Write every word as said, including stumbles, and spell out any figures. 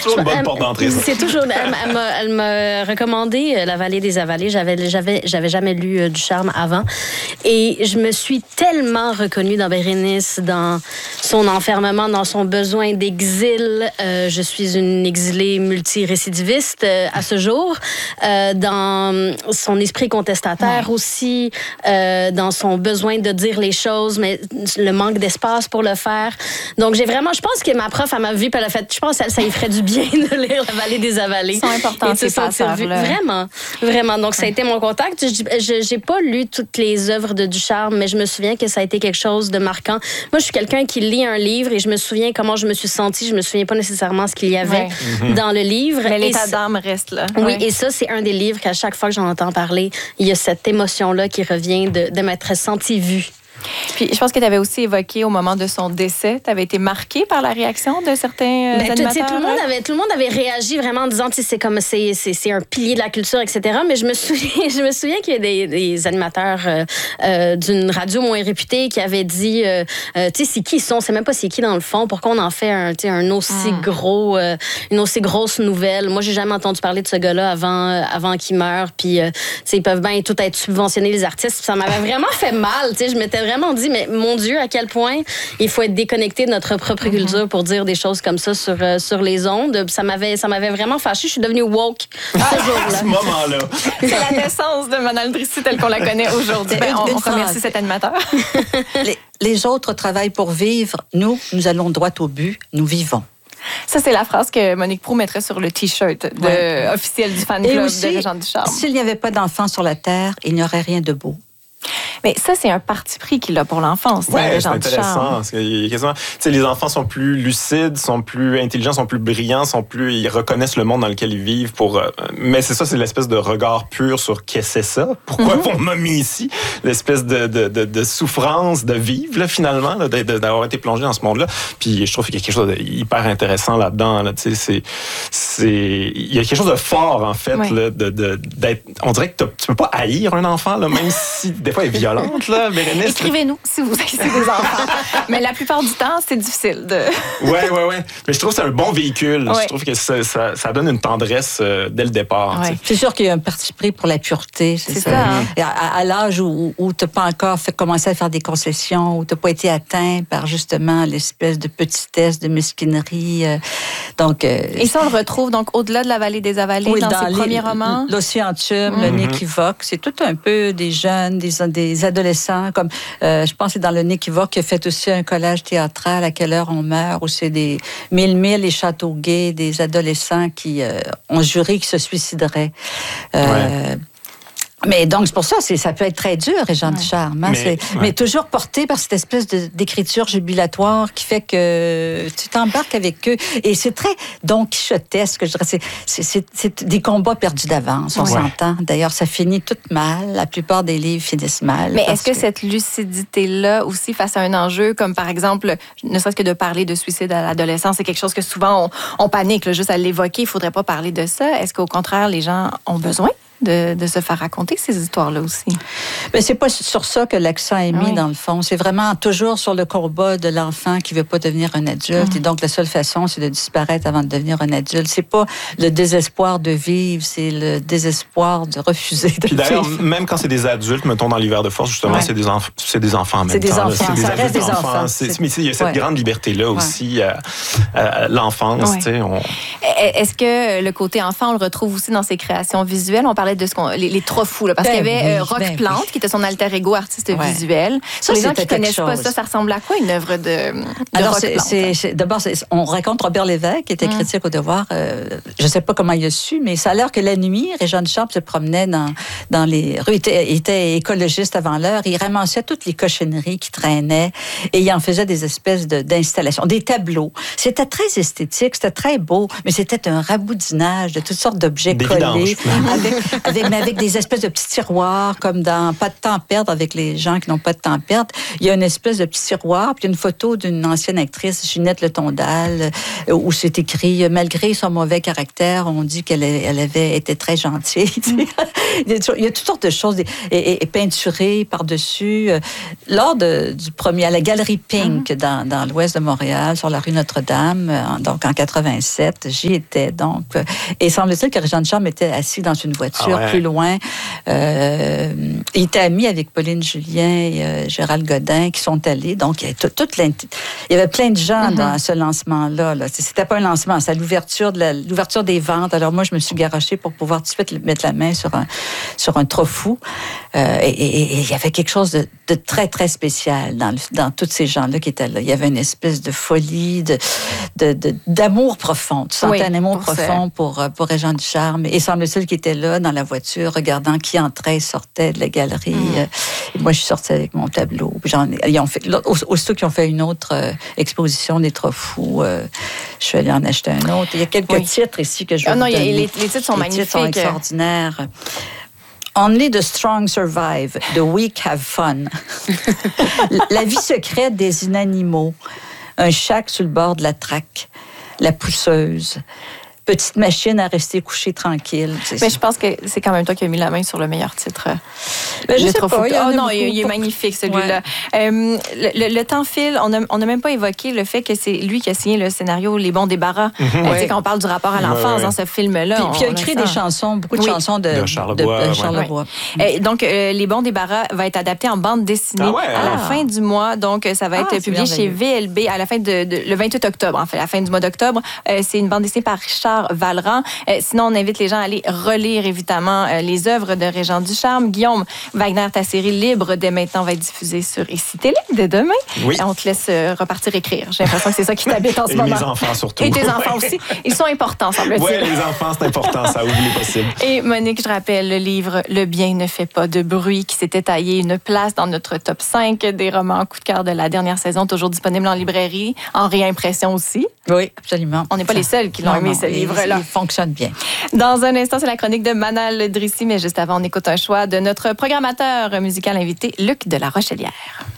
toujours une bonne elle, porte d'entrée. Ça. C'est toujours. Elle, elle, m'a, elle m'a recommandé euh, La Vallée des Avalées. J'avais, j'avais, j'avais jamais lu euh, Ducharme avant. Et je me suis tellement reconnue dans Bérénice, dans son enfermement, dans son besoin d'exil. Euh, je suis une exilée multirécidiviste euh, à ce jour. Euh, dans son esprit contestataire ouais. aussi, euh, dans son besoin de dire les choses, mais le manque d'espace pour le faire. Donc, j'ai vraiment, je pense que ma prof, elle m'a vu, puis elle a fait, je pense que ça, ça lui ferait du bien de lire La Vallée des Avalées. Ils sont importants, ces passeurs-là. Vraiment, vraiment. Donc, ça a été mon contact. Je n'ai pas lu toutes les œuvres de Ducharme, mais je me souviens que ça a été quelque chose de marquant. Moi, je suis quelqu'un qui lit un livre et je me souviens comment je me suis sentie. Je me souviens pas nécessairement ce qu'il y avait ouais. dans le livre. Mais l'état d'âme reste là. Oui, ouais. et ça, c'est un des livres qu'à chaque fois que j'en entends parler, il y a cette émotion-là qui revient de, de m'être sentie vue. Puis, je pense que tu avais aussi évoqué au moment de son décès, tu avais été marquée par la réaction de certains ben, animateurs. Tout le, monde avait, tout le monde avait réagi vraiment en disant que c'est comme c'est, c'est, c'est un pilier de la culture, et cetera. Mais je me souviens, je me souviens qu'il y a des, des animateurs euh, euh, d'une radio moins réputée qui avaient dit, euh, euh, tu sais, c'est qui ils sont, on sait même pas c'est qui dans le fond, pourquoi on en fait un, un aussi mm. gros, euh, une aussi grosse nouvelle. Moi, j'ai jamais entendu parler de ce gars-là avant, euh, avant qu'il meure. Puis, euh, ils peuvent bien tout être subventionnés, les artistes. Puis ça m'avait vraiment fait mal. Je m'étais vraiment dit, mais mon Dieu, à quel point il faut être déconnecté de notre propre mm-hmm. culture pour dire des choses comme ça sur, euh, sur les ondes. Ça m'avait, ça m'avait vraiment fâchée. Je suis devenue woke ce jour-là. À ce moment-là. C'est la naissance de Mme Drissi telle qu'on la connaît aujourd'hui. Ben, on, on remercie cet animateur. les, les autres travaillent pour vivre. Nous, nous allons droit au but. Nous vivons. Ça, c'est la phrase que Monique Proulx mettrait sur le T-shirt de, ouais. officiel du fan club aussi, de Régent Ducharme. S'il n'y avait pas d'enfants sur la Terre, il n'y aurait rien de beau. Mais ça, c'est un parti pris qu'il a pour l'enfance. Oui, c'est intéressant. Parce que quasiment, les enfants sont plus lucides, sont plus intelligents, sont plus brillants, sont plus, ils reconnaissent le monde dans lequel ils vivent. Pour, euh, mais c'est ça, c'est l'espèce de regard pur sur qu'est-ce que c'est ça. Pourquoi mm-hmm. on m'a mis ici? L'espèce de, de, de, de souffrance de vivre, là, finalement, là, d'avoir été plongé dans ce monde-là. Puis je trouve qu'il y a quelque chose d'hyper intéressant là-dedans. Là, c'est, c'est, il y a quelque chose de fort, en fait. Ouais. Là, de, de, d'être, on dirait que tu peux pas haïr un enfant, là, même si des fois il est violente, là, Bérénice. Écrivez-nous si vous haïssez des enfants. Mais la plupart du temps, c'est difficile de... Oui, oui, oui. Mais je trouve que c'est un bon véhicule. Ouais. Je trouve que ça, ça, ça donne une tendresse euh, dès le départ. Ouais. C'est sûr qu'il y a un parti pris pour la pureté, c'est, c'est ça. ça hein? À, à l'âge où, où tu n'as pas encore fait, commencé à faire des concessions, où tu n'as pas été atteint par justement l'espèce de petitesse, de mesquinerie. Euh, donc, euh, Et ça, on le retrouve donc au-delà de La Vallée des Avalées, oui, dans, dans ses les, premiers romans. L'Ossiantume, mm-hmm. le Néquivoque, c'est tout un peu des jeunes, des, des adolescents, comme euh, je pense que c'est dans le Néquivoque qui a fait aussi un collage théâtral, À quelle heure on meurt, où c'est des mille mille et châteaux gays, des adolescents qui euh, ont juré qu'ils se suicideraient. Euh, ouais. Mais donc, c'est pour ça, c'est, ça peut être très dur, Régent ouais. Ducharme. Hein, mais, c'est, ouais. mais toujours porté par cette espèce de, d'écriture jubilatoire qui fait que tu t'embarques avec eux. Et c'est très Don Quichotesque, je dirais. C'est, c'est, c'est, c'est des combats perdus d'avance, on ouais. s'entend. D'ailleurs, ça finit tout mal. La plupart des livres finissent mal. Mais est-ce que, que cette lucidité-là aussi face à un enjeu, comme par exemple, ne serait-ce que de parler de suicide à l'adolescence, c'est quelque chose que souvent on, on panique, là, juste à l'évoquer. Il ne faudrait pas parler de ça. Est-ce qu'au contraire, les gens ont besoin De, de se faire raconter ces histoires-là aussi? Bien, c'est pas sur ça que l'accent est mis, oui. dans le fond. C'est vraiment toujours sur le combat de l'enfant qui veut pas devenir un adulte. Mmh. Et donc, la seule façon, c'est de disparaître avant de devenir un adulte. C'est pas le désespoir de vivre, c'est le désespoir de refuser de Puis d'ailleurs, vivre. même quand c'est des adultes, mettons dans l'hiver de force, justement, ouais. c'est, des enf- c'est des enfants en même c'est temps. Des enfants. C'est des enfants. Ça reste des enfants. enfants. C'est, c'est... Mais il y a cette ouais. grande liberté-là ouais. aussi à, à l'enfance. Ouais. Tu sais, on... Est-ce que le côté enfant, on le retrouve aussi dans ses créations visuelles? On parlait de ce qu'on... les, les trop fou, là, parce ben qu'il y avait oui, euh, Rock ben Plante, oui. qui était son alter ego artiste ouais. visuel. Ça, Pour les gens qui ne connaissent chose. pas ça, ça ressemble à quoi, une œuvre de, de Alors, Rock c'est, Plante? C'est, c'est, d'abord, c'est, on raconte Robert Lévesque, qui était mm. critique au Devoir. Euh, je ne sais pas comment il a su, mais ça a l'air que la nuit, Régent Ducharme se promenait dans, dans les rues. Il était, il était écologiste avant l'heure. Il ramassait toutes les cochonneries qui traînaient et il en faisait des espèces de, d'installations, des tableaux. C'était très esthétique, c'était très beau, mais c'était un raboudinage de toutes sortes d'objets des collés. Avec, avec, mais avec des espèces de petits tiroirs, comme dans Pas de temps à perdre, avec les gens qui n'ont pas de temps à perdre. Il y a une espèce de petit tiroir, puis une photo d'une ancienne actrice, Ginette Le Tondal, où c'est écrit « Malgré son mauvais caractère, on dit qu'elle elle avait été très gentille. » Il y a toutes sortes de choses, et, et, et peinturées par-dessus. Lors de, du premier, à la Galerie Pink, mm-hmm. dans, dans l'ouest de Montréal, sur la rue Notre-Dame, donc en quatre-vingt-sept, j'y étais. Donc, et semble-t-il que Régent Ducharme était assis dans une voiture ah ouais. plus loin. Euh, il était ami avec Pauline Julien et euh, Gérald Godin qui sont allés. Donc, il y avait, tout, toute il y avait plein de gens mm-hmm. dans ce lancement-là. Là. C'était pas un lancement, c'est l'ouverture, de la, l'ouverture des ventes. Alors moi, je me suis garochée pour pouvoir tout de suite mettre la main sur un, sur un trophou. Euh, et, et, et il y avait quelque chose de, de très, très spécial dans, dans tous ces gens-là qui étaient là. Il y avait une espèce de folie, de, de, de, d'amour profond. Tu sentais oui, un amour pour profond ça. pour, pour Régent Ducharme. Et semble-t-il qu'il était là, dans la voiture, regardant qui entrait et sortait de la galerie. Mm. Et moi, je suis sortie avec mon tableau. J'en, ils ont fait, aussitôt qu'ils ont fait une autre euh, exposition des trophous, euh, je suis allée en acheter un autre. Il y a quelques oui. titres ici que je vais ah, vous non, donner. Les, les titres sont les magnifiques. Les titres sont extraordinaires. Only the strong survive, the weak have fun. La vie secrète des inanimaux. Un chac sur le bord de la traque. La pousseuse. Petite machine à rester couchée tranquille. Mais je pense que c'est quand même toi qui as mis la main sur le meilleur titre. Ben, je sais pas, il y en oh a non, beaucoup. il est magnifique celui-là. Ouais. Euh, le, le temps file. On n'a même pas évoqué le fait que c'est lui qui a signé le scénario Les bons débarras. Mm-hmm. Euh, ouais. Quand on parle du rapport à l'enfance ouais, ouais. dans ce film-là. Puis, puis il a écrit des chansons, beaucoup de oui. chansons de, de Charlebois. De, de Charlebois. Ouais. Euh, donc, euh, Les bons débarras va être adapté en bande dessinée ah ouais, à ah. la fin du mois. Donc, ça va être ah, publié chez V L B à la fin de, de le vingt-huit octobre. En fait, à la fin du mois d'octobre. Euh, c'est une bande dessinée par Richard Valran. Euh, sinon, on invite les gens à aller relire, évidemment, euh, les œuvres de Régent Ducharme. Guillaume Wagner, ta série Libre, dès maintenant, va être diffusée sur Ici Télé, dès demain. Oui. Et on te laisse euh, repartir écrire. J'ai l'impression que c'est ça qui t'habite en ce Et moment. Et les enfants, surtout. Et tes enfants aussi. Ils sont importants, semble-t-il. Oui, les enfants, c'est important, ça oublie possible. Et Monique, je rappelle le livre Le bien ne fait pas de bruit, qui s'était taillé une place dans notre top cinq des romans coup de cœur de la dernière saison, toujours disponible en librairie, en réimpression aussi. Oui, absolument. On n'est pas les seuls qui l'ont non, aimé, non, ce livre-là. Il fonctionne bien. Dans un instant, c'est la chronique de Manal Drissi, mais juste avant, on écoute un choix de notre programmateur musical invité, Luc de la Rochelière.